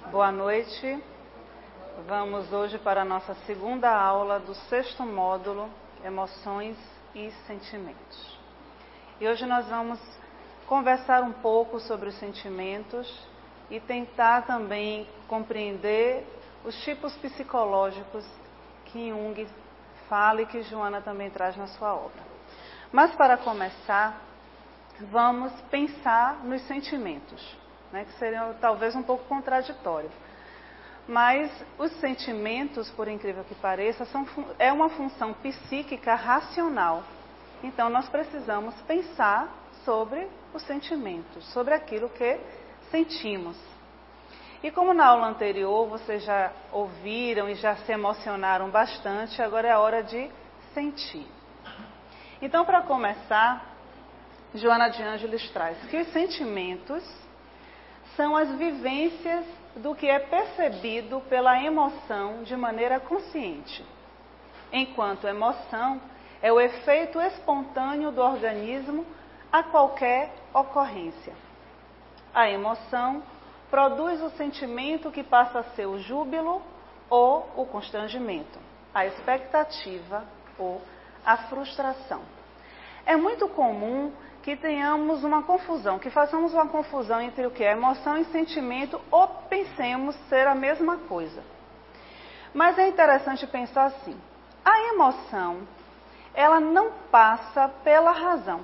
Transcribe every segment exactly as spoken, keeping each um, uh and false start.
Boa noite. Vamos hoje para a nossa segunda aula do sexto módulo, Emoções e Sentimentos. E hoje nós vamos conversar um pouco sobre os sentimentos e tentar também compreender os tipos psicológicos que Jung fala e que Joana também traz na sua obra. Mas para começar, vamos pensar nos sentimentos, né, que seriam talvez um pouco contraditório. Mas os sentimentos, por incrível que pareça, são, é uma função psíquica racional. Então nós precisamos pensar sobre os sentimentos, sobre aquilo que sentimos. E como na aula anterior vocês já ouviram e já se emocionaram bastante, agora é a hora de sentir. Então, para começar, Joana de Ângeles traz que os sentimentos são as vivências do que é percebido pela emoção de maneira consciente, enquanto emoção é o efeito espontâneo do organismo a qualquer ocorrência. A emoção produz o sentimento que passa a ser o júbilo ou o constrangimento, a expectativa ou a frustração. É muito comum que tenhamos uma confusão, que façamos uma confusão entre o que é emoção e sentimento ou pensemos ser a mesma coisa. Mas é interessante pensar assim, a emoção, ela não passa pela razão.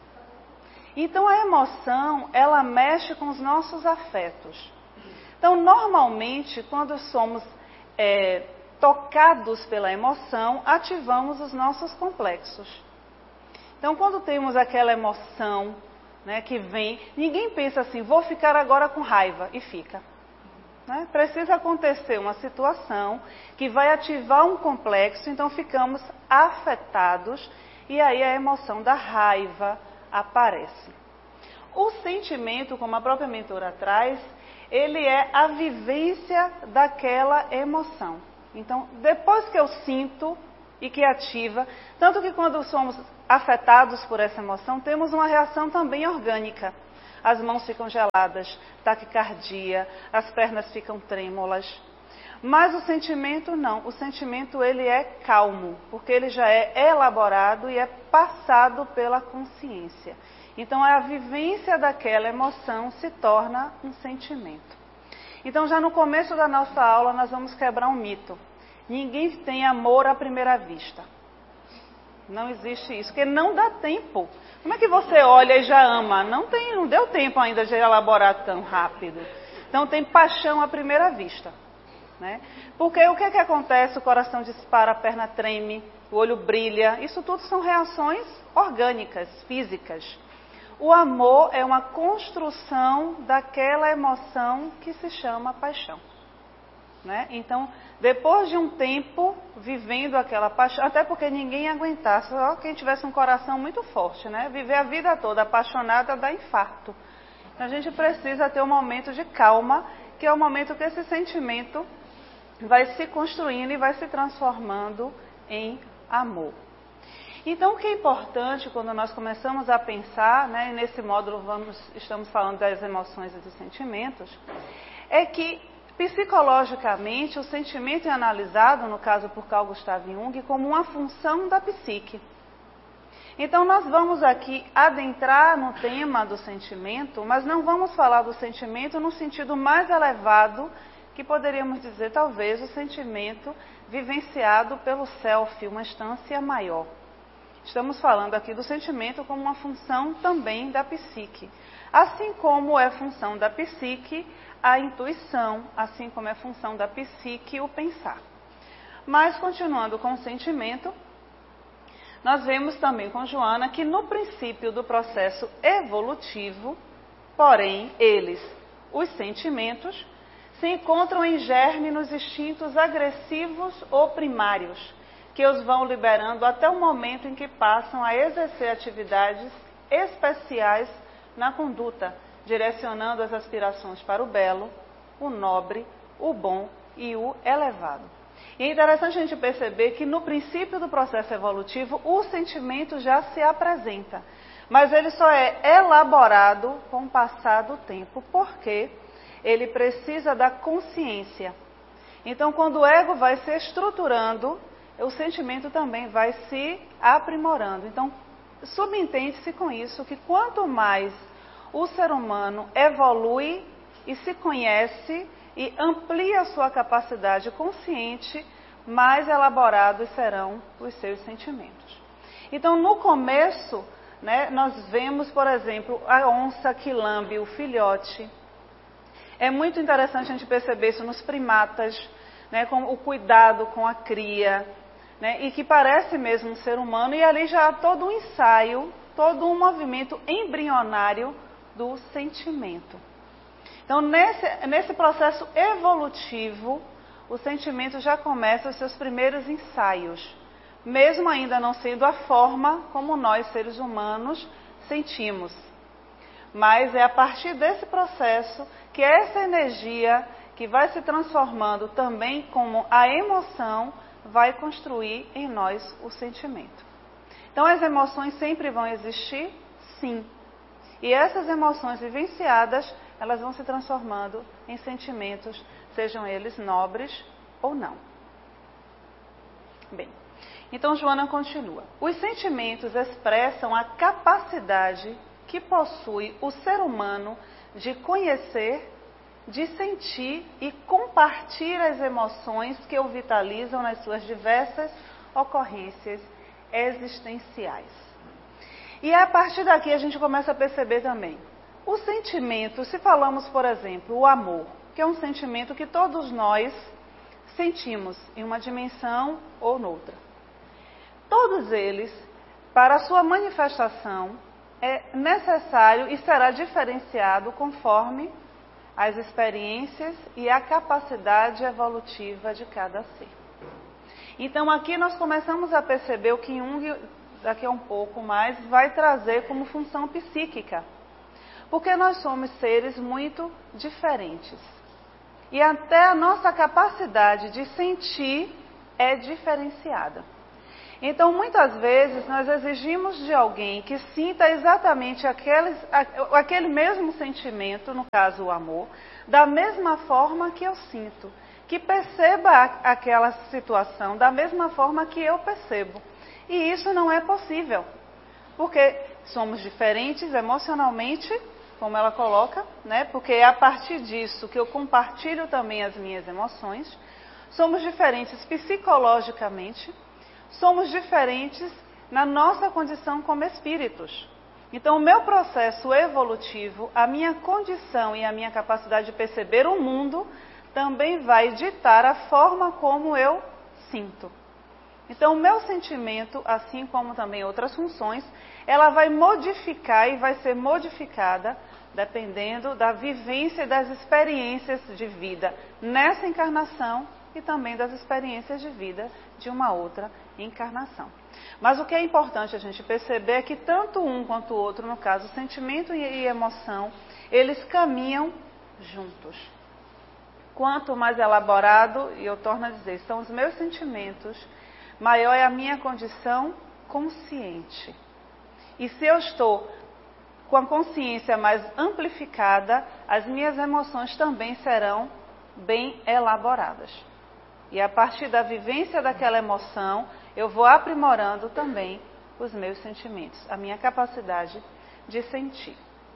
Então a emoção, ela mexe com os nossos afetos. Então normalmente, quando somos é, tocados pela emoção, ativamos os nossos complexos. Então, quando temos aquela emoção, né, que vem, ninguém pensa assim, vou ficar agora com raiva, e fica. Né? Precisa acontecer uma situação que vai ativar um complexo, então ficamos afetados, e aí a emoção da raiva aparece. O sentimento, como a própria mentora traz, ele é a vivência daquela emoção. Então, depois que eu sinto e que ativa, tanto que quando somos afetados por essa emoção, temos uma reação também orgânica. As mãos ficam geladas, taquicardia, as pernas ficam trêmulas. Mas o sentimento não, o sentimento ele é calmo, porque ele já é elaborado e é passado pela consciência. Então a vivência daquela emoção se torna um sentimento. Então já no começo da nossa aula nós vamos quebrar um mito. Ninguém tem amor à primeira vista. Não existe isso, porque não dá tempo. Como é que você olha e já ama? Não tem, não deu tempo ainda de elaborar tão rápido. Então tem paixão à primeira vista. Né? Porque o que é que acontece? O coração dispara, a perna treme, o olho brilha. Isso tudo são reações orgânicas, físicas. O amor é uma construção daquela emoção que se chama paixão. Né? Então, depois de um tempo vivendo aquela paixão, até porque ninguém aguentasse, só quem tivesse um coração muito forte, né? Viver a vida toda apaixonada dá infarto. Então, a gente precisa ter um momento de calma, que é o momento que esse sentimento vai se construindo e vai se transformando em amor. Então, o que é importante quando nós começamos a pensar, né, nesse módulo vamos, estamos falando das emoções e dos sentimentos, é que psicologicamente o sentimento é analisado, no caso por Carl Gustav Jung, como uma função da psique. Então nós vamos aqui adentrar no tema do sentimento, mas não vamos falar do sentimento no sentido mais elevado, que poderíamos dizer talvez o sentimento vivenciado pelo self, uma instância maior. Estamos falando aqui do sentimento como uma função também da psique. Assim como é função da psique a intuição, assim como é função da psique o pensar. Mas, continuando com o sentimento, nós vemos também com Joana que no princípio do processo evolutivo, porém, eles, os sentimentos, se encontram em germe nos instintos agressivos ou primários, que os vão liberando até o momento em que passam a exercer atividades especiais na conduta, direcionando as aspirações para o belo, o nobre, o bom e o elevado. E é interessante a gente perceber que no princípio do processo evolutivo o sentimento já se apresenta, mas ele só é elaborado com o passar do tempo, porque ele precisa da consciência. Então, quando o ego vai se estruturando, o sentimento também vai se aprimorando. Então, subentende-se com isso que quanto mais o ser humano evolui e se conhece e amplia a sua capacidade consciente, mais elaborados serão os seus sentimentos. Então, no começo, né, nós vemos, por exemplo, a onça que lambe o filhote. É muito interessante a gente perceber isso nos primatas, né, com o cuidado com a cria, né, e que parece mesmo um ser humano, e ali já há todo um ensaio, todo um movimento embrionário do sentimento. Então, nesse, nesse processo evolutivo, o sentimento já começa os seus primeiros ensaios, mesmo ainda não sendo a forma como nós, seres humanos, sentimos. Mas é a partir desse processo que essa energia que vai se transformando também como a emoção vai construir em nós o sentimento. Então, as emoções sempre vão existir? Sim. E essas emoções vivenciadas, elas vão se transformando em sentimentos, sejam eles nobres ou não. Bem, então Joana continua. Os sentimentos expressam a capacidade que possui o ser humano de conhecer, de sentir e compartilhar as emoções que o vitalizam nas suas diversas ocorrências existenciais. E a partir daqui a gente começa a perceber também o sentimento, se falamos, por exemplo, o amor, que é um sentimento que todos nós sentimos em uma dimensão ou noutra. Todos eles, para a sua manifestação, é necessário e será diferenciado conforme as experiências e a capacidade evolutiva de cada ser. Então, aqui nós começamos a perceber o que Jung, daqui a um pouco mais, vai trazer como função psíquica. Porque nós somos seres muito diferentes. E até a nossa capacidade de sentir é diferenciada. Então, muitas vezes, nós exigimos de alguém que sinta exatamente aqueles, aquele mesmo sentimento, no caso o amor, da mesma forma que eu sinto. Que perceba aquela situação da mesma forma que eu percebo. E isso não é possível. Porque somos diferentes emocionalmente, como ela coloca, né? Porque é a partir disso que eu compartilho também as minhas emoções. Somos diferentes psicologicamente. Somos diferentes na nossa condição como espíritos. Então, o meu processo evolutivo, a minha condição e a minha capacidade de perceber o mundo, também vai ditar a forma como eu sinto. Então, o meu sentimento, assim como também outras funções, ela vai modificar e vai ser modificada dependendo da vivência e das experiências de vida nessa encarnação e também das experiências de vida de uma outra encarnação. Mas o que é importante a gente perceber é que tanto um quanto o outro, no caso, sentimento e emoção, eles caminham juntos. Quanto mais elaborado, e eu torno a dizer, são os meus sentimentos, maior é a minha condição consciente. E se eu estou com a consciência mais amplificada, as minhas emoções também serão bem elaboradas. E a partir da vivência daquela emoção, eu vou aprimorando também os meus sentimentos, a minha capacidade de sentir.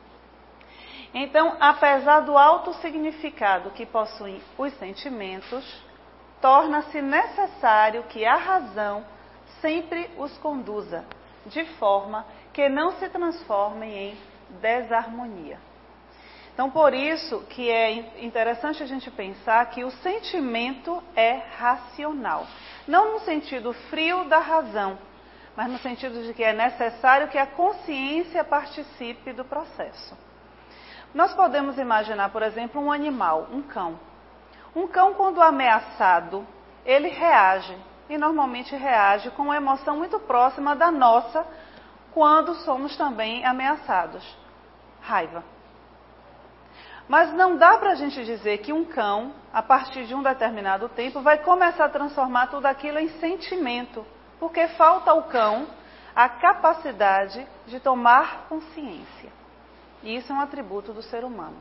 Então, apesar do alto significado que possuem os sentimentos, torna-se necessário que a razão sempre os conduza, de forma que não se transformem em desarmonia. Então, por isso que é interessante a gente pensar que o sentimento é racional. Não no sentido frio da razão, mas no sentido de que é necessário que a consciência participe do processo. Nós podemos imaginar, por exemplo, um animal, um cão. Um cão, quando ameaçado, ele reage, e normalmente reage com uma emoção muito próxima da nossa, quando somos também ameaçados. Raiva. Mas não dá para a gente dizer que um cão, a partir de um determinado tempo, vai começar a transformar tudo aquilo em sentimento, porque falta ao cão a capacidade de tomar consciência. E isso é um atributo do ser humano.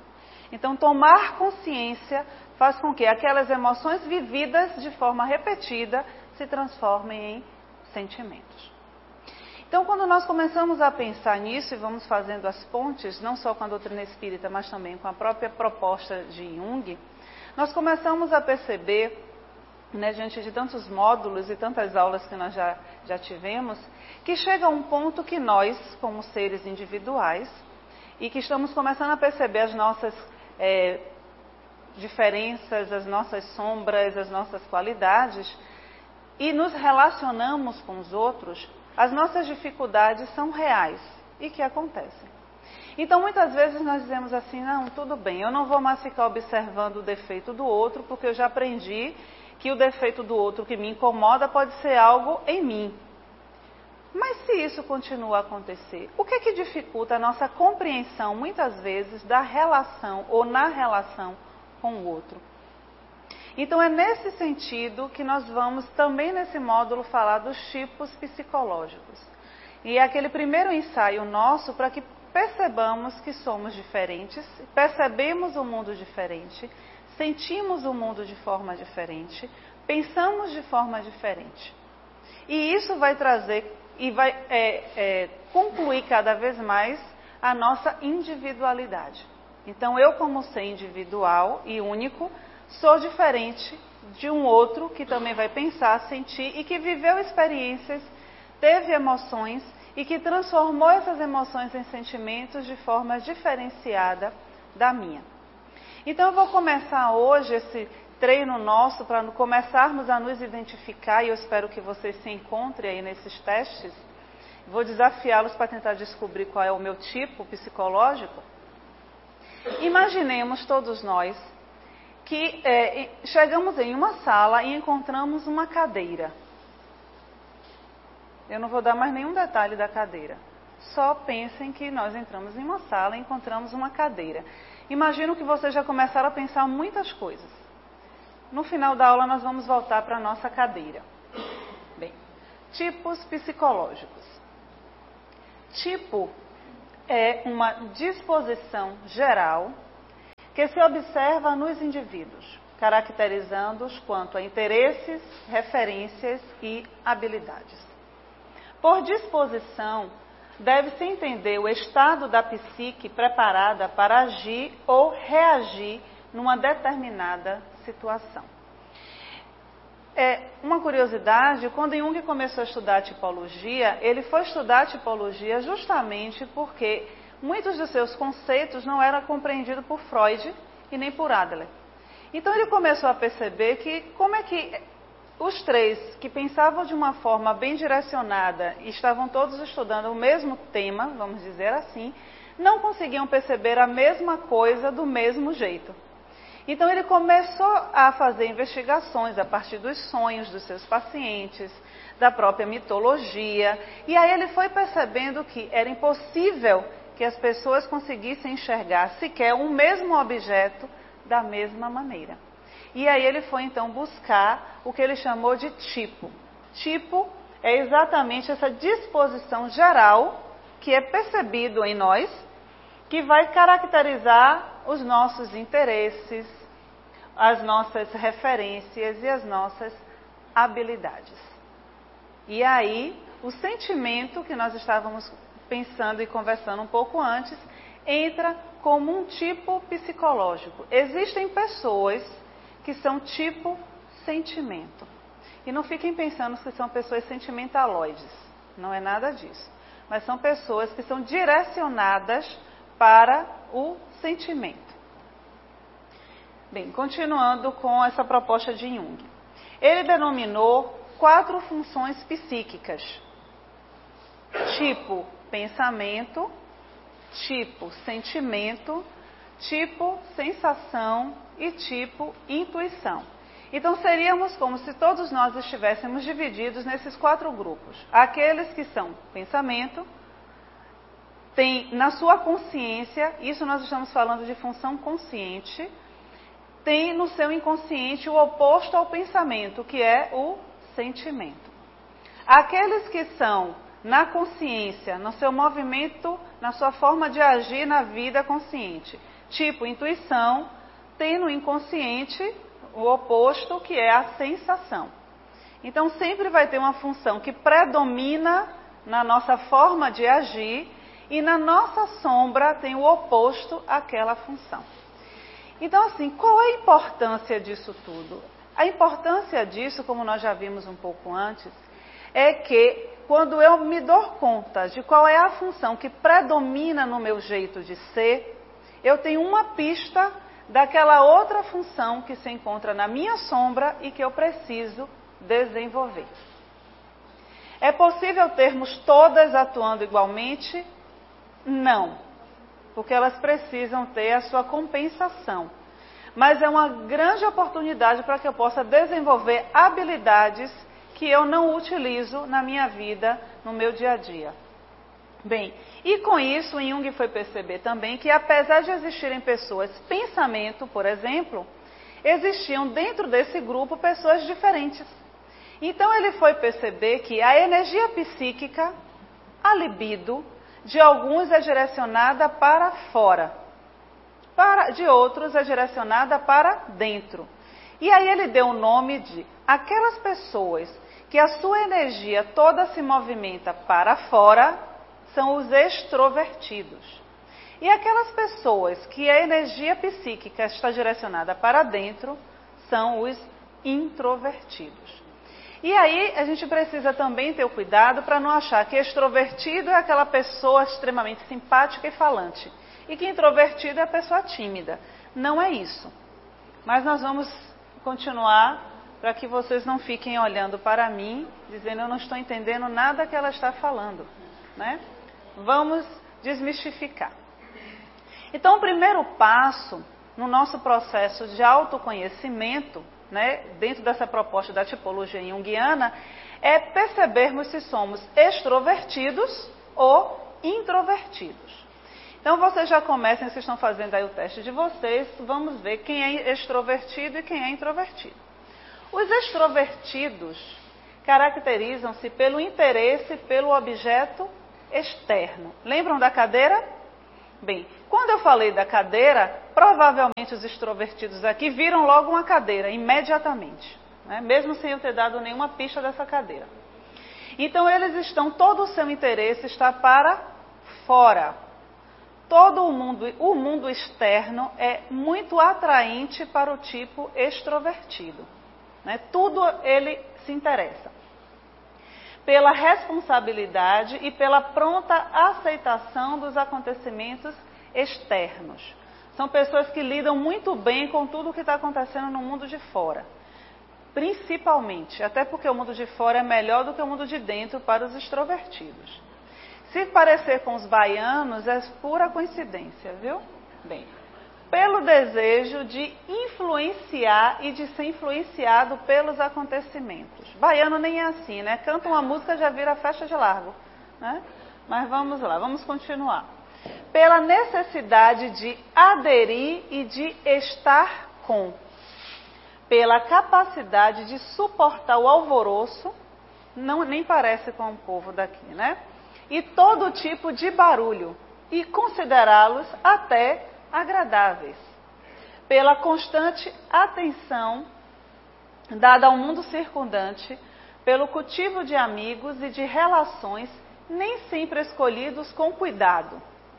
Então, tomar consciência faz com que aquelas emoções vividas de forma repetida se transformem em sentimentos. Então, quando nós começamos a pensar nisso e vamos fazendo as pontes, não só com a doutrina espírita, mas também com a própria proposta de Jung, nós começamos a perceber, né, diante de tantos módulos e tantas aulas que nós já, já tivemos, que chega um ponto que nós, como seres individuais, e que estamos começando a perceber as nossas é, diferenças, as nossas sombras, as nossas qualidades, e nos relacionamos com os outros, as nossas dificuldades são reais e que acontecem. Então, muitas vezes nós dizemos assim, não, tudo bem, eu não vou mais ficar observando o defeito do outro, porque eu já aprendi que o defeito do outro que me incomoda pode ser algo em mim. Mas se isso continua a acontecer, o que é que dificulta a nossa compreensão, muitas vezes, da relação ou na relação com o outro? Então, é nesse sentido que nós vamos também nesse módulo falar dos tipos psicológicos. E é aquele primeiro ensaio nosso para que percebamos que somos diferentes, percebemos o mundo diferente, sentimos o mundo de forma diferente, pensamos de forma diferente. E isso vai trazer e vai é, é, concluir cada vez mais a nossa individualidade. Então, eu como ser individual e único, sou diferente de um outro que também vai pensar, sentir e que viveu experiências, teve emoções e que transformou essas emoções em sentimentos de forma diferenciada da minha. Então, eu vou começar hoje esse treino nosso para começarmos a nos identificar, e eu espero que vocês se encontrem aí nesses testes. Vou desafiá-los para tentar descobrir qual é o meu tipo psicológico. Imaginemos todos nós que é, chegamos em uma sala e encontramos uma cadeira. Eu não vou dar mais nenhum detalhe da cadeira. Só pensem que nós entramos em uma sala e encontramos uma cadeira. Imagino que vocês já começaram a pensar muitas coisas. No final da aula nós vamos voltar para a nossa cadeira. Bem, tipos psicológicos. Tipo é uma disposição geral que se observa nos indivíduos, caracterizando-os quanto a interesses, referências e habilidades. Por disposição, deve-se entender o estado da psique preparada para agir ou reagir numa determinada situação. É uma curiosidade, quando Jung começou a estudar a tipologia, ele foi estudar a tipologia justamente porque muitos dos seus conceitos não eram compreendidos por Freud e nem por Adler. Então ele começou a perceber que como é que os três que pensavam de uma forma bem direcionada e estavam todos estudando o mesmo tema, vamos dizer assim, não conseguiam perceber a mesma coisa do mesmo jeito. Então ele começou a fazer investigações a partir dos sonhos dos seus pacientes, da própria mitologia, e aí ele foi percebendo que era impossível que as pessoas conseguissem enxergar sequer um mesmo objeto da mesma maneira. E aí ele foi então buscar o que ele chamou de tipo. Tipo é exatamente essa disposição geral que é percebido em nós, que vai caracterizar os nossos interesses, as nossas referências e as nossas habilidades. E aí, o sentimento que nós estávamos pensando e conversando um pouco antes, entra como um tipo psicológico. Existem pessoas que são tipo sentimento. E não fiquem pensando que são pessoas sentimentaloides. Não é nada disso. Mas são pessoas que são direcionadas para o sentimento. Bem, continuando com essa proposta de Jung. Ele denominou quatro funções psíquicas. Tipo pensamento, tipo sentimento, tipo sensação e tipo intuição. Então seríamos como se todos nós estivéssemos divididos nesses quatro grupos. Aqueles que são pensamento, tem na sua consciência, isso nós estamos falando de função consciente, tem no seu inconsciente o oposto ao pensamento, que é o sentimento. Aqueles que são na consciência, no seu movimento, na sua forma de agir na vida consciente, Tipo intuição tem no inconsciente o oposto, que é a sensação. Então sempre vai ter uma função que predomina na nossa forma de agir e na nossa sombra tem o oposto àquela função. Então assim, qual é a importância disso tudo? A importância disso, como nós já vimos um pouco antes, é que quando eu me dou conta de qual é a função que predomina no meu jeito de ser, eu tenho uma pista daquela outra função que se encontra na minha sombra e que eu preciso desenvolver. É possível termos todas atuando igualmente? Não, porque elas precisam ter a sua compensação. Mas é uma grande oportunidade para que eu possa desenvolver habilidades que eu não utilizo na minha vida, no meu dia a dia. Bem, e com isso, Jung foi perceber também que apesar de existirem pessoas, pensamento, por exemplo, existiam dentro desse grupo pessoas diferentes. Então ele foi perceber que a energia psíquica, a libido, de alguns é direcionada para fora, para, de outros é direcionada para dentro. E aí ele deu o nome de aquelas pessoas que a sua energia toda se movimenta para fora, são os extrovertidos. E aquelas pessoas que a energia psíquica está direcionada para dentro, são os introvertidos. E aí a gente precisa também ter o cuidado para não achar que extrovertido é aquela pessoa extremamente simpática e falante. E que introvertido é a pessoa tímida. Não é isso. Mas nós vamos continuar para que vocês não fiquem olhando para mim, dizendo eu não estou entendendo nada que ela está falando, né? Vamos desmistificar. Então, o primeiro passo no nosso processo de autoconhecimento, né, dentro dessa proposta da tipologia junguiana, é percebermos se somos extrovertidos ou introvertidos. Então, vocês já comecem, vocês estão fazendo aí o teste de vocês, vamos ver quem é extrovertido e quem é introvertido. Os extrovertidos caracterizam-se pelo interesse pelo objeto externo. Lembram da cadeira? Bem, quando eu falei da cadeira, provavelmente os extrovertidos aqui viram logo uma cadeira, imediatamente, né? Mesmo sem eu ter dado nenhuma pista dessa cadeira. Então eles estão, todo o seu interesse está para fora. Todo o mundo, o mundo externo é muito atraente para o tipo extrovertido, né? Tudo ele se interessa pela responsabilidade e pela pronta aceitação dos acontecimentos externos. São pessoas que lidam muito bem com tudo o que está acontecendo no mundo de fora. Principalmente, até porque o mundo de fora é melhor do que o mundo de dentro para os extrovertidos. Se parecer com os baianos, é pura coincidência, viu? Bem, pelo desejo de influenciar e de ser influenciado pelos acontecimentos. Baiano nem é assim, né? Canta uma música, já vira festa de largo, né? Mas vamos lá, vamos continuar. Pela necessidade de aderir e de estar com. Pela capacidade de suportar o alvoroço, não, nem parece com o povo daqui, né? E todo tipo de barulho, e considerá-los até agradáveis, pela constante atenção dada ao mundo circundante, pelo cultivo de amigos e de relações nem sempre escolhidos com cuidado.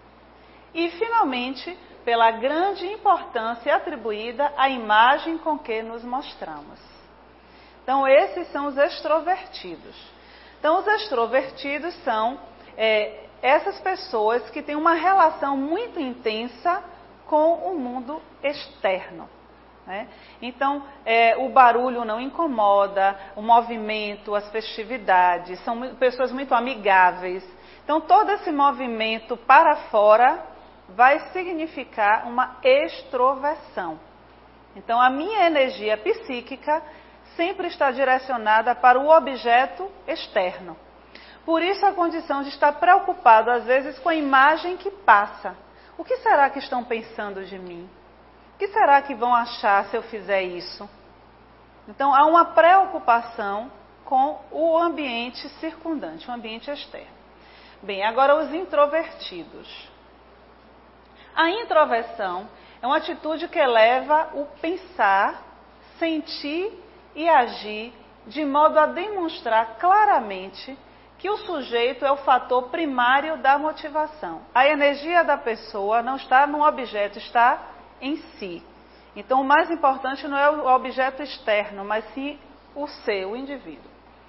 E, finalmente, pela grande importância atribuída à imagem com que nos mostramos. Então, esses são os extrovertidos. Então, os extrovertidos são é, essas pessoas que têm uma relação muito intensa com o mundo externo, né? Então, é, o barulho não incomoda, o movimento, as festividades, são pessoas muito amigáveis. Então, todo esse movimento para fora vai significar uma extroversão. Então, a minha energia psíquica sempre está direcionada para o objeto externo. Por isso, a condição de estar preocupado, às vezes, com a imagem que passa. O que será que estão pensando de mim? O que será que vão achar se eu fizer isso? Então, há uma preocupação com o ambiente circundante, o ambiente externo. Bem, agora os introvertidos. A introversão É uma atitude que eleva o pensar, sentir e agir de modo a demonstrar claramente que o sujeito é o fator primário da motivação. A energia da pessoa não está no objeto, está em si. Então, o mais importante não é o objeto externo, mas sim o ser, o indivíduo.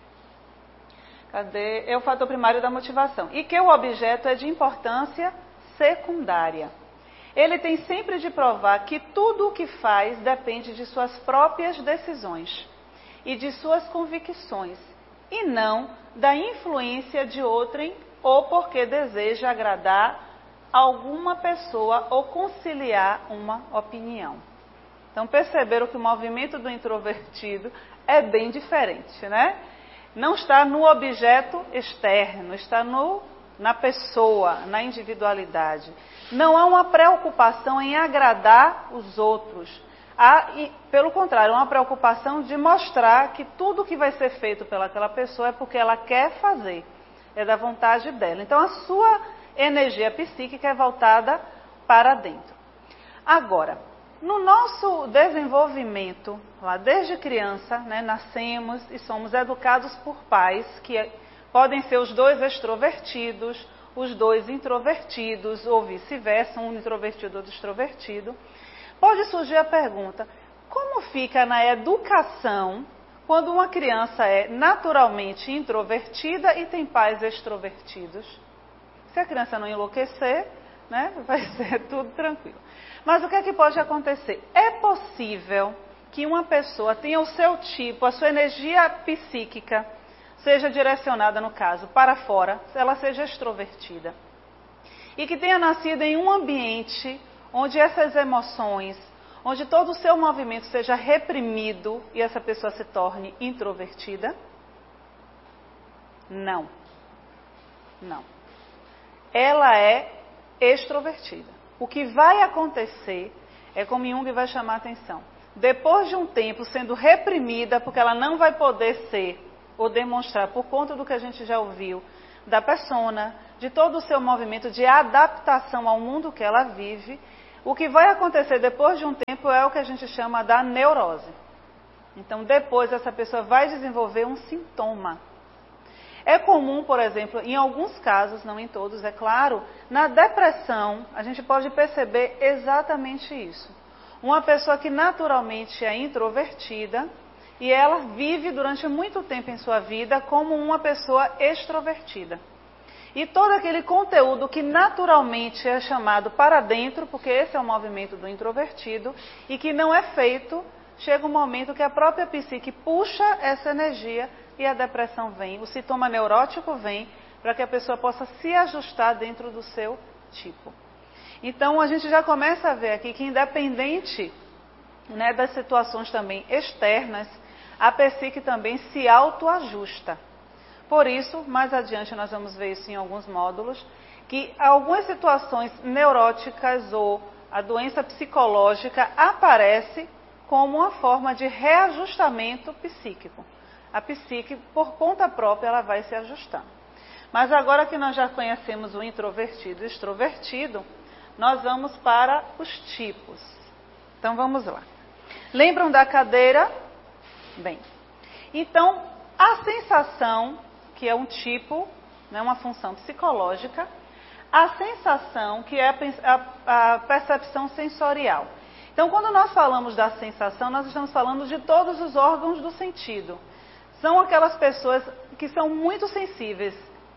Cadê? É o fator primário da motivação. E que o objeto é de importância secundária. Ele tem sempre de provar que tudo o que faz depende de suas próprias decisões e de suas convicções, e não da influência de outrem ou porque deseja agradar alguma pessoa ou conciliar uma opinião. Então perceberam que o movimento do introvertido é bem diferente, né? Não está no objeto externo, está no, na pessoa, na individualidade. Não há uma preocupação em agradar os outros. Há, e, pelo contrário, uma preocupação de mostrar que tudo que vai ser feito pelaquela pessoa é porque ela quer fazer, é da vontade dela. Então, a sua energia psíquica é voltada para dentro. Agora, no nosso desenvolvimento, lá desde criança, né, nascemos e somos educados por pais que podem ser os dois extrovertidos, os dois introvertidos, ou vice-versa, um introvertido ou outro extrovertido. Pode surgir a pergunta, como fica na educação quando uma criança é naturalmente introvertida e tem pais extrovertidos? Se a criança não enlouquecer, né, vai ser tudo tranquilo. Mas o que é que pode acontecer? É possível que uma pessoa tenha o seu tipo, a sua energia psíquica, seja direcionada, no caso, para fora, ela seja extrovertida. E que tenha nascido em um ambiente onde essas emoções, onde todo o seu movimento seja reprimido e essa pessoa se torne introvertida? Não. Não. Ela é extrovertida. O que vai acontecer é como Jung vai chamar a atenção. Depois de um tempo sendo reprimida, porque ela não vai poder ser ou demonstrar, por conta do que a gente já ouviu, da persona, de todo o seu movimento de adaptação ao mundo que ela vive, o que vai acontecer depois de um tempo é o que a gente chama da neurose. Então, depois essa pessoa vai desenvolver um sintoma. É comum, por exemplo, em alguns casos, não em todos, é claro, na depressão, a gente pode perceber exatamente isso. Uma pessoa que naturalmente é introvertida e ela vive durante muito tempo em sua vida como uma pessoa extrovertida. E todo aquele conteúdo que naturalmente é chamado para dentro, porque esse é o movimento do introvertido, e que não é feito, chega um momento que a própria psique puxa essa energia e a depressão vem, o sintoma neurótico vem, para que a pessoa possa se ajustar dentro do seu tipo. Então, a gente já começa a ver aqui que, independente, né, das situações também externas, a psique também se autoajusta. Por isso, mais adiante nós vamos ver isso em alguns módulos, que algumas situações neuróticas ou a doença psicológica aparece como uma forma de reajustamento psíquico. A psique, por conta própria, ela vai se ajustando. Mas agora que nós já conhecemos o introvertido e o extrovertido, nós vamos para os tipos. Então, vamos lá. Lembram da cadeira? Bem, então, a sensação, que é um tipo, né, uma função psicológica, a sensação, que é a, a, a percepção sensorial. Então, quando nós falamos da sensação, nós estamos falando de todos os órgãos do sentido. São aquelas pessoas que são muito sensíveis,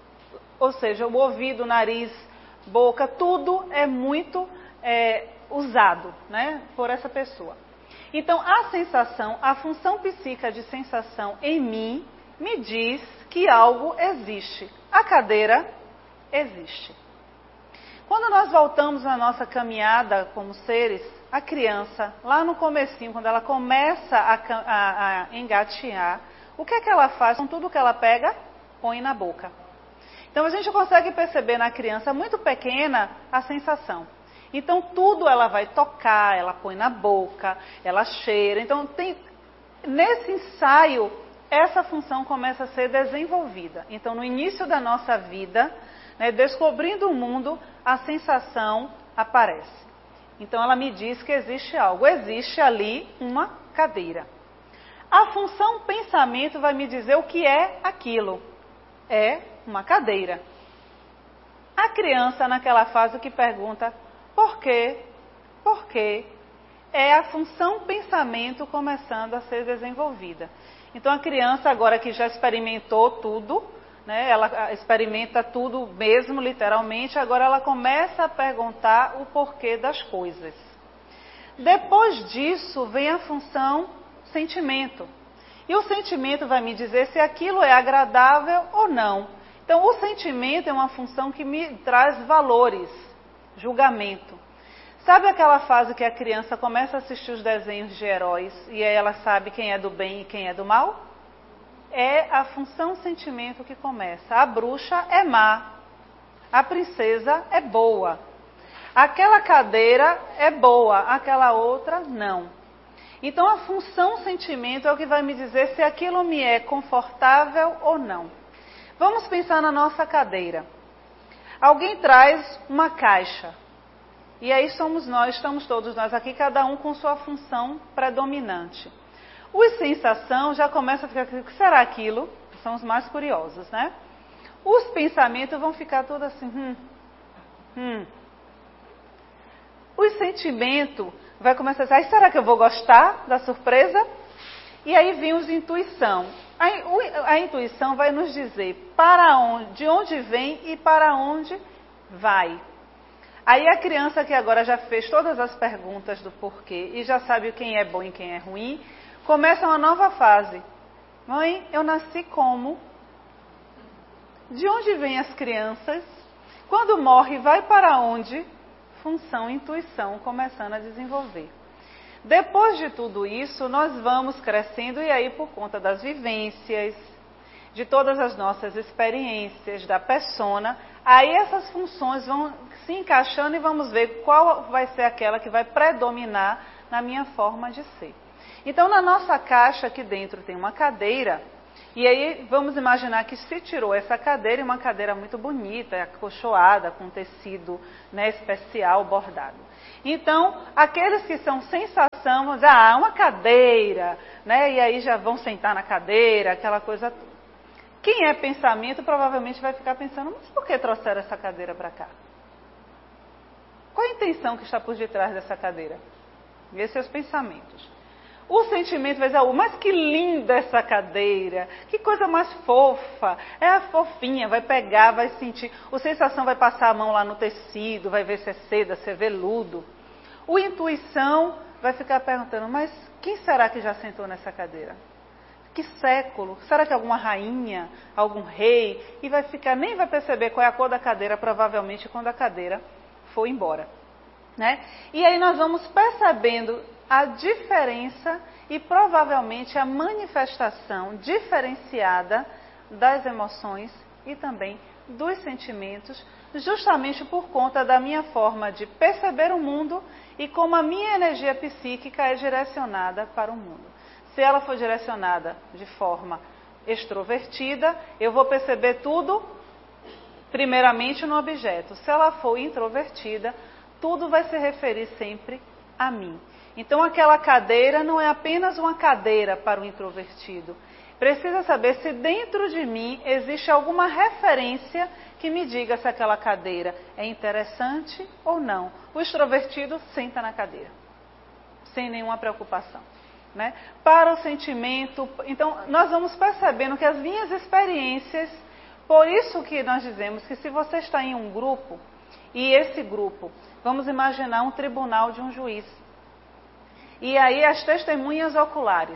ou seja, o ouvido, o nariz, boca, tudo é muito é, usado, né, por essa pessoa. Então, a sensação, a função psíquica de sensação em mim, me diz que algo existe. A cadeira existe. Quando nós voltamos na nossa caminhada como seres, a criança, lá no comecinho, quando ela começa a, a, a engatear, o que é que ela faz com tudo que ela pega? Põe na boca. Então, a gente consegue perceber na criança muito pequena a sensação. Então, tudo ela vai tocar, ela põe na boca, ela cheira. Então, tem, nesse ensaio, essa função começa a ser desenvolvida. Então, no início da nossa vida, né, descobrindo o mundo, a sensação aparece. Então ela me diz que existe algo, existe ali uma cadeira. A função pensamento vai me dizer o que é aquilo. É uma cadeira. A criança naquela fase que pergunta por quê, por quê, é a função pensamento começando a ser desenvolvida. Então a criança agora que já experimentou tudo, né, ela experimenta tudo mesmo, literalmente, agora ela começa a perguntar o porquê das coisas. Depois disso vem a função sentimento. E o sentimento vai me dizer se aquilo é agradável ou não. Então o sentimento é uma função que me traz valores, julgamento. Sabe aquela fase que a criança começa a assistir os desenhos de heróis e aí ela sabe quem é do bem e quem é do mal? É a função sentimento que começa. A bruxa é má, a princesa é boa, aquela cadeira é boa, aquela outra não. Então a função sentimento é o que vai me dizer se aquilo me é confortável ou não. Vamos pensar na nossa cadeira. Alguém traz uma caixa. E aí somos nós, estamos todos nós aqui, cada um com sua função predominante. Os sensação já começa a ficar, o que será aquilo? São os mais curiosos, né? Os pensamentos vão ficar todos assim, hum, hum. O sentimento vai começar a dizer, ah, será que eu vou gostar da surpresa? E aí vem os intuição. A, a intuição vai nos dizer para onde, de onde vem e para onde vai. Aí a criança que agora já fez todas as perguntas do porquê e já sabe quem é bom e quem é ruim, começa uma nova fase. Mãe, eu nasci como? De onde vêm as crianças? Quando morre, vai para onde? Função, intuição, começando a desenvolver. Depois de tudo isso, nós vamos crescendo e aí por conta das vivências, de todas as nossas experiências, da persona, aí essas funções vão se encaixando e vamos ver qual vai ser aquela que vai predominar na minha forma de ser. Então, na nossa caixa aqui dentro tem uma cadeira, e aí vamos imaginar que se tirou essa cadeira, e uma cadeira muito bonita, acolchoada, com tecido, né, especial, bordado. Então, aqueles que são sensação, vão dizer, ah, uma cadeira, né, e aí já vão sentar na cadeira, aquela coisa toda. Quem é pensamento provavelmente vai ficar pensando, mas por que trouxeram essa cadeira para cá? Qual a intenção que está por detrás dessa cadeira? Esses são os pensamentos. O sentimento vai dizer, oh, mas que linda essa cadeira, que coisa mais fofa, é a fofinha, vai pegar, vai sentir. O sensação vai passar a mão lá no tecido, vai ver se é seda, se é veludo. O intuição vai ficar perguntando, mas quem será que já sentou nessa cadeira? Que século? Será que é alguma rainha, algum rei? E vai ficar, nem vai perceber qual é a cor da cadeira, provavelmente, quando a cadeira for embora. Né? E aí nós vamos percebendo a diferença e provavelmente a manifestação diferenciada das emoções e também dos sentimentos, justamente por conta da minha forma de perceber o mundo e como a minha energia psíquica é direcionada para o mundo. Se ela for direcionada de forma extrovertida, eu vou perceber tudo primeiramente no objeto. Se ela for introvertida, tudo vai se referir sempre a mim. Então aquela cadeira não é apenas uma cadeira para o introvertido. Precisa saber se dentro de mim existe alguma referência que me diga se aquela cadeira é interessante ou não. O extrovertido senta na cadeira, sem nenhuma preocupação. Né? Para o sentimento, então nós vamos percebendo que as minhas experiências, por isso que nós dizemos que se você está em um grupo, e esse grupo, vamos imaginar um tribunal de um juiz, e aí as testemunhas oculares,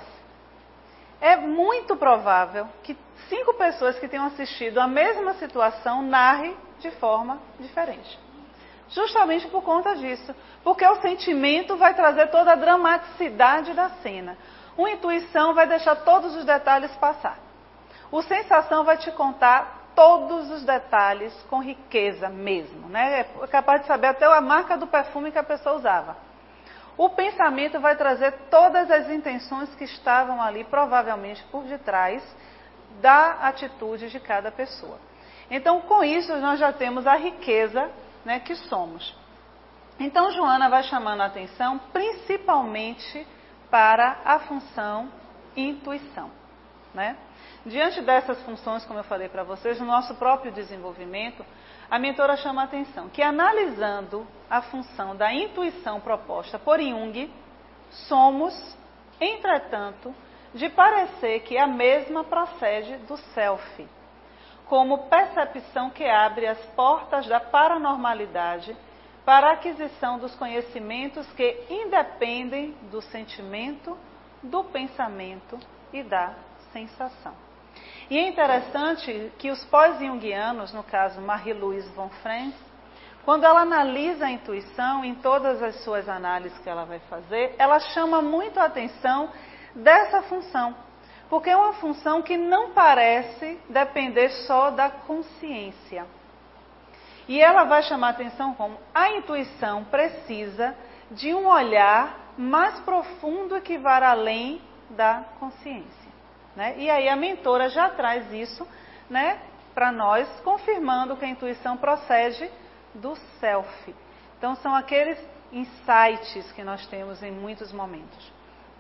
é muito provável que cinco pessoas que tenham assistido a mesma situação narrem de forma diferente. Justamente por conta disso. Porque o sentimento vai trazer toda a dramaticidade da cena. Uma intuição vai deixar todos os detalhes passar. O sensação vai te contar todos os detalhes com riqueza mesmo. Né? É capaz de saber até a marca do perfume que a pessoa usava. O pensamento vai trazer todas as intenções que estavam ali, provavelmente por detrás da atitude de cada pessoa. Então, com isso, nós já temos a riqueza, né, que somos. Então, Joana vai chamando a atenção principalmente para a função intuição, né? Diante dessas funções, como eu falei para vocês, no nosso próprio desenvolvimento, a mentora chama a atenção que, analisando a função da intuição proposta por Jung, somos, entretanto, de parecer que a mesma procede do self, como percepção que abre as portas da paranormalidade para a aquisição dos conhecimentos que independem do sentimento, do pensamento e da sensação. E é interessante que os pós-junguianos, no caso Marie-Louise von Franz, quando ela analisa a intuição, em todas as suas análises que ela vai fazer, ela chama muito a atenção dessa função, porque é uma função que não parece depender só da consciência. E ela vai chamar a atenção como a intuição precisa de um olhar mais profundo que vá além da consciência, né? E aí a mentora já traz isso, né, para nós, confirmando que a intuição procede do self. Então são aqueles insights que nós temos em muitos momentos.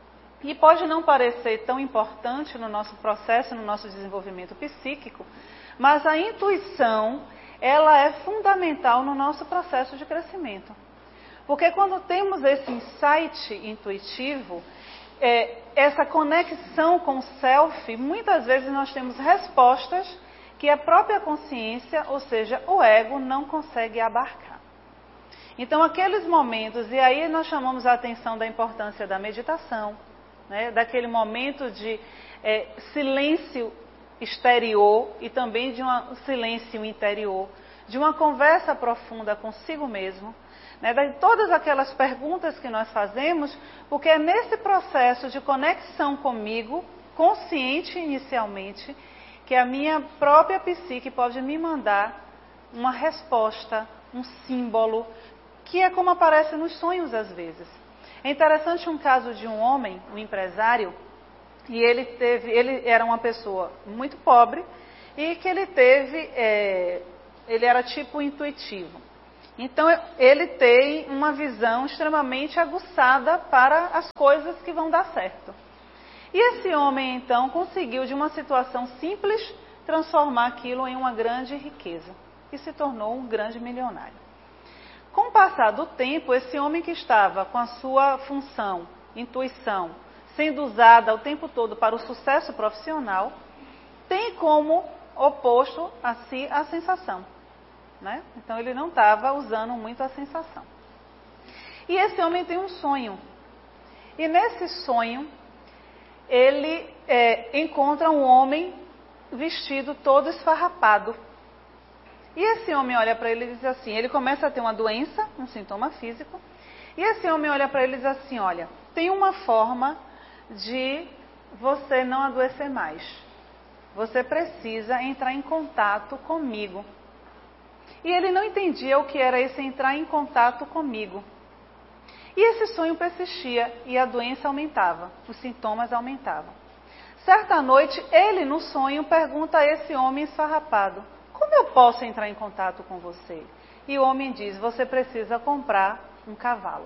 E pode não parecer tão importante no nosso processo, no nosso desenvolvimento psíquico, mas a intuição, ela é fundamental no nosso processo de crescimento. Porque quando temos esse insight intuitivo, é, essa conexão com o self, muitas vezes nós temos respostas que a própria consciência, ou seja, o ego, não consegue abarcar. Então, aqueles momentos, e aí nós chamamos a atenção da importância da meditação, né, daquele momento de é, silêncio exterior e também de um silêncio interior, de uma conversa profunda consigo mesmo, né, de todas aquelas perguntas que nós fazemos, porque é nesse processo de conexão comigo, consciente inicialmente, que a minha própria psique pode me mandar uma resposta, um símbolo, que é como aparece nos sonhos às vezes. É interessante um caso de um homem, um empresário, e ele teve, ele era uma pessoa muito pobre e que ele teve, é, ele era tipo intuitivo. Então ele tem uma visão extremamente aguçada para as coisas que vão dar certo. E esse homem então conseguiu de uma situação simples transformar aquilo em uma grande riqueza e se tornou um grande milionário. Com o passar do tempo, esse homem que estava com a sua função, intuição, sendo usada o tempo todo para o sucesso profissional, tem como oposto a si a sensação, né? Então ele não estava usando muito a sensação. E esse homem tem um sonho. E nesse sonho, ele é, encontra um homem vestido todo esfarrapado. E esse homem olha para ele e diz assim, ele começa a ter uma doença, um sintoma físico, e esse homem olha para ele e diz assim, olha, tem uma forma de você não adoecer mais. Você precisa entrar em contato comigo. E ele não entendia o que era esse entrar em contato comigo. E esse sonho persistia e a doença aumentava, os sintomas aumentavam. Certa noite, ele no sonho pergunta a esse homem esfarrapado, como eu posso entrar em contato com você? E o homem diz, você precisa comprar um cavalo.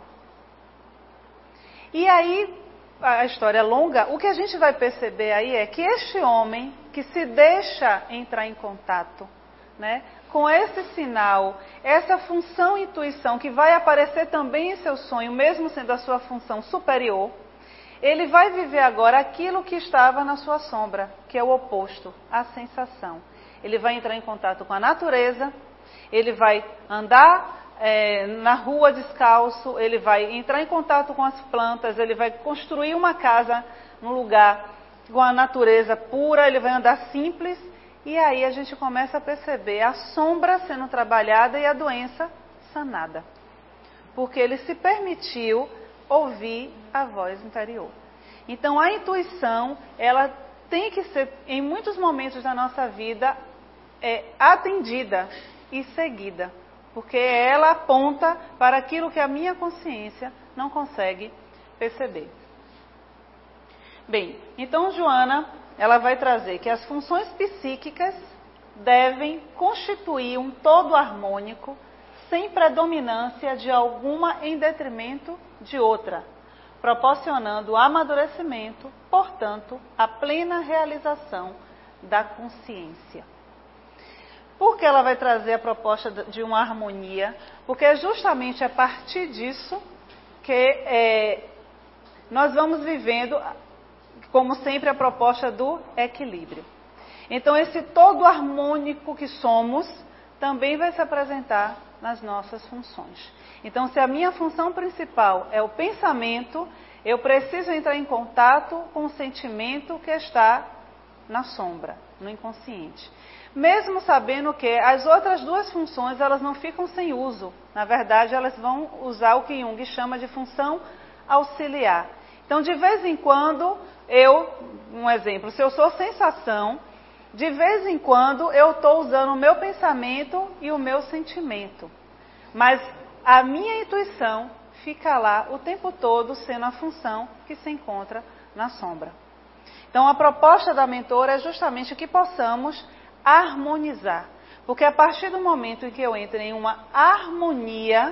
E aí, a história é longa, o que a gente vai perceber aí é que este homem que se deixa entrar em contato, né, com esse sinal, essa função intuição que vai aparecer também em seu sonho, mesmo sendo a sua função superior, ele vai viver agora aquilo que estava na sua sombra, que é o oposto, a sensação. Ele vai entrar em contato com a natureza, ele vai andar é, na rua descalço, ele vai entrar em contato com as plantas, ele vai construir uma casa num lugar com a natureza pura, ele vai andar simples, e aí a gente começa a perceber a sombra sendo trabalhada e a doença sanada. Porque ele se permitiu ouvir a voz interior. Então a intuição, ela tem que ser, em muitos momentos da nossa vida, é, atendida e seguida, porque ela aponta para aquilo que a minha consciência não consegue perceber. Bem, então Joana, ela vai trazer que as funções psíquicas devem constituir um todo harmônico sem predominância de alguma em detrimento de outra, proporcionando o amadurecimento, portanto, a plena realização da consciência. Por que ela vai trazer a proposta de uma harmonia? Porque é justamente a partir disso que é, nós vamos vivendo, como sempre, a proposta do equilíbrio. Então, esse todo harmônico que somos também vai se apresentar nas nossas funções. Então, se a minha função principal é o pensamento, eu preciso entrar em contato com o sentimento que está na sombra, no inconsciente. Mesmo sabendo que as outras duas funções, elas não ficam sem uso. Na verdade, elas vão usar o que Jung chama de função auxiliar. Então, de vez em quando, eu, um exemplo, se eu sou sensação, de vez em quando eu estou usando o meu pensamento e o meu sentimento. Mas a minha intuição fica lá o tempo todo sendo a função que se encontra na sombra. Então, a proposta da mentora é justamente que possamos harmonizar. Porque a partir do momento em que eu entro em uma harmonia,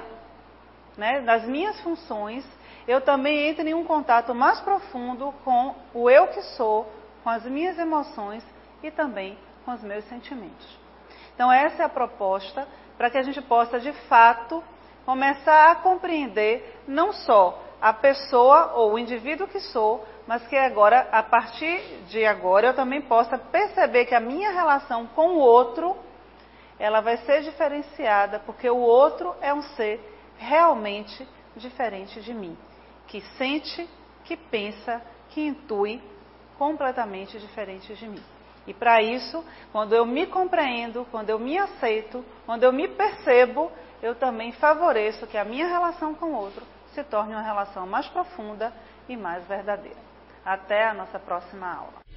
né, das minhas funções, eu também entro em um contato mais profundo com o eu que sou, com as minhas emoções e também com os meus sentimentos. Então, essa é a proposta para que a gente possa, de fato, começar a compreender não só a pessoa ou o indivíduo que sou, mas que agora, a partir de agora, eu também possa perceber que a minha relação com o outro, ela vai ser diferenciada, porque o outro é um ser realmente diferente de mim, que sente, que pensa, que intui completamente diferente de mim. E para isso, quando eu me compreendo, quando eu me aceito, quando eu me percebo, eu também favoreço que a minha relação com o outro se torne uma relação mais profunda e mais verdadeira. Até a nossa próxima aula.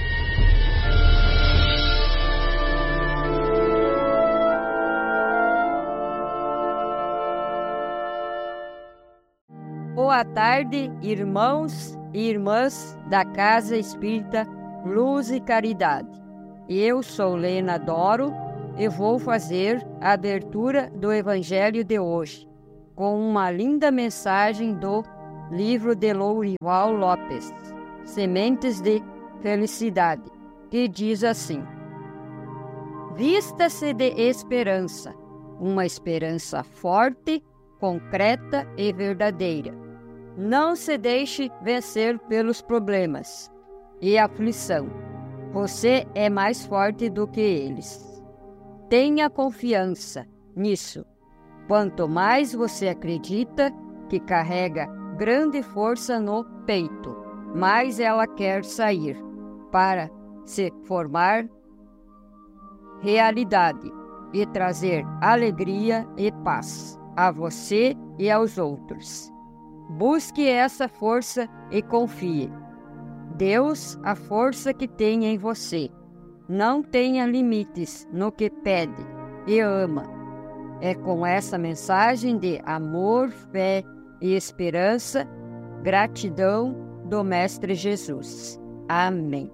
Boa tarde, irmãos e irmãs da Casa Espírita Luz e Caridade. Eu sou Lena Doro e vou fazer a abertura do Evangelho de hoje, com uma linda mensagem do livro de Lourival Lopes, Sementes de Felicidade, que diz assim: vista-se de esperança, uma esperança forte, concreta e verdadeira. Não se deixe vencer pelos problemas e aflição. Você é mais forte do que eles. Tenha confiança nisso. Quanto mais você acredita que carrega grande força no peito, mais ela quer sair para se formar realidade e trazer alegria e paz a você e aos outros. Busque essa força e confie. Deus, a força que tem em você. Não tenha limites no que pede e ama. É com essa mensagem de amor, fé e esperança, gratidão do Mestre Jesus. Amém.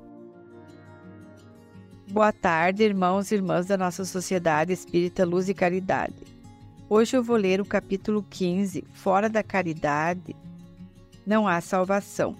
Boa tarde, irmãos e irmãs da nossa Sociedade Espírita Luz e Caridade. Hoje eu vou ler o capítulo quinze, Fora da Caridade, não há salvação.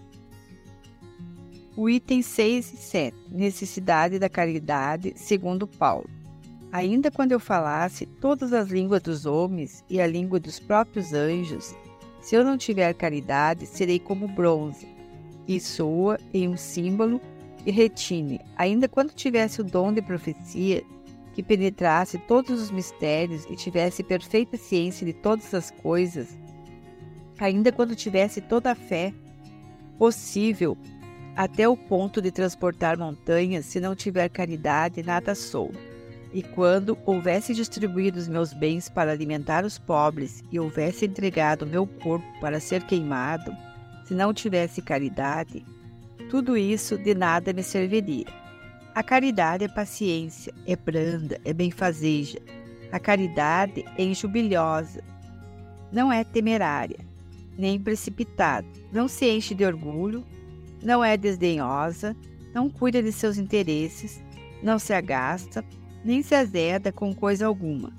O item seis e sete, necessidade da caridade, segundo Paulo. Ainda quando eu falasse todas as línguas dos homens e a língua dos próprios anjos, se eu não tiver caridade, serei como bronze, e soa em um símbolo e retine. Ainda quando tivesse o dom de profecia, que penetrasse todos os mistérios e tivesse perfeita ciência de todas as coisas, ainda quando tivesse toda a fé possível, até o ponto de transportar montanhas, se não tiver caridade, nada sou. E quando houvesse distribuído os meus bens para alimentar os pobres e houvesse entregado o meu corpo para ser queimado, se não tivesse caridade, tudo isso de nada me serviria. A caridade é paciência, é branda, é benfazeja. A caridade é enjubilhosa, não é temerária, nem precipitada, não se enche de orgulho, não é desdenhosa, não cuida de seus interesses, não se agasta, nem se azeda com coisa alguma.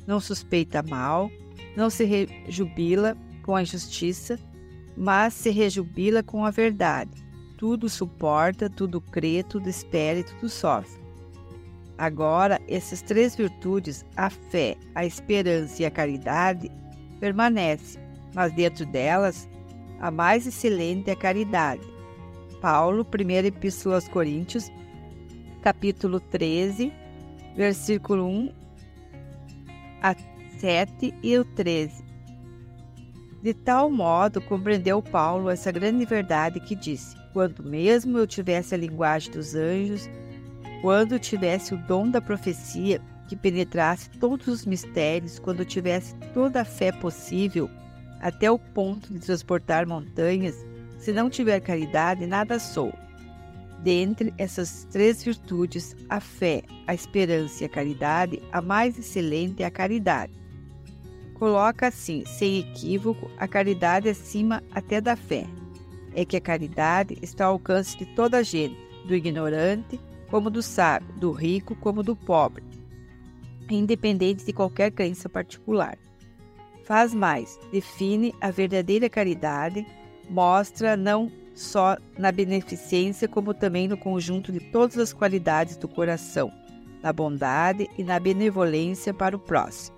não suspeita mal, não se rejubila com a injustiça, mas se rejubila com a verdade. Tudo suporta, tudo crê, tudo espera e tudo sofre. Agora, essas três virtudes, a fé, a esperança e a caridade, permanecem, mas dentro delas, a mais excelente é a caridade. Paulo, primeira Epístola aos Coríntios, capítulo treze, versículo um a sete e o treze. De tal modo compreendeu Paulo essa grande verdade que disse: quando mesmo eu tivesse a linguagem dos anjos, quando tivesse o dom da profecia, que penetrasse todos os mistérios, quando tivesse toda a fé possível, até o ponto de transportar montanhas, se não tiver caridade, nada sou. Dentre essas três virtudes, a fé, a esperança e a caridade, a mais excelente é a caridade. Coloca assim, sem equívoco, a caridade acima até da fé. É que a caridade está ao alcance de toda a gente, do ignorante como do sábio, do rico como do pobre, independente de qualquer crença particular. Faz mais, define a verdadeira caridade, mostra não só na beneficência, como também no conjunto de todas as qualidades do coração, na bondade e na benevolência para o próximo.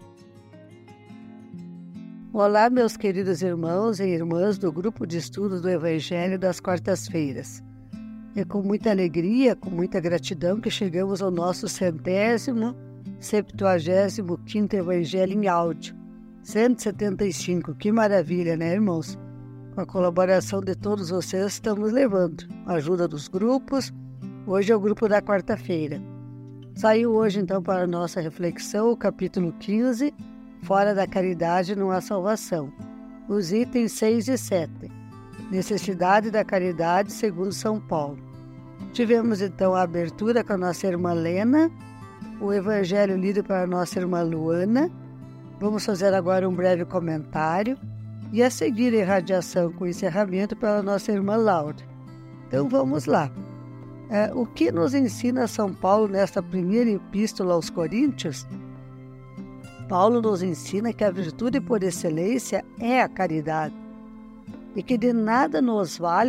Olá, meus queridos irmãos e irmãs do Grupo de Estudos do Evangelho das Quartas-feiras. É com muita alegria, com muita gratidão que chegamos ao nosso centésimo, septuagésimo quinto Evangelho em áudio. cento e setenta e cinco, que maravilha, né, irmãos? Com a colaboração de todos vocês, estamos levando a ajuda dos grupos. Hoje é o grupo da quarta-feira. Saiu hoje, então, para a nossa reflexão, o capítulo quinze, Fora da caridade não há salvação. Os itens seis e sete. Necessidade da caridade segundo São Paulo. Tivemos, então, a abertura com a nossa irmã Lena, o evangelho lido para a nossa irmã Luana. Vamos fazer agora um breve comentário e a seguir a irradiação com encerramento pela nossa irmã Laura. Então vamos lá. É, o que nos ensina São Paulo nesta primeira epístola aos Coríntios? Paulo nos ensina que a virtude por excelência é a caridade e que de nada nos vale